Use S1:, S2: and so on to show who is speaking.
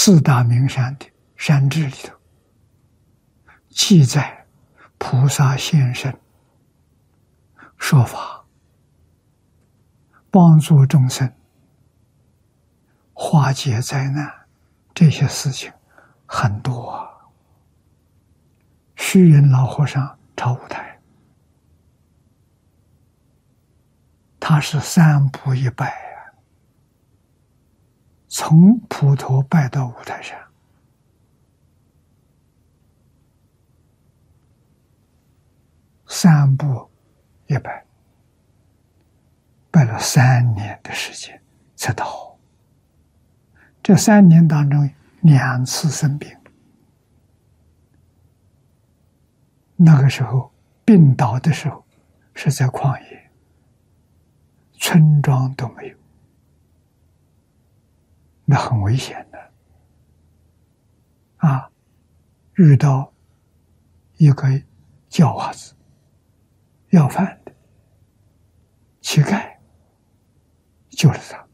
S1: 四大名山的山志里头，记载菩萨现身说法，帮助众生化解灾难，这些事情很多啊。虚云老和尚超五台，他是三步一拜啊，从普陀拜到五台山，三步一拜，拜了3年的时间才到。这3年当中2次生病，那个时候病倒的时候是在旷野，村庄都没有，那很危险的啊！遇到一个叫娃子要饭的乞丐，救了他。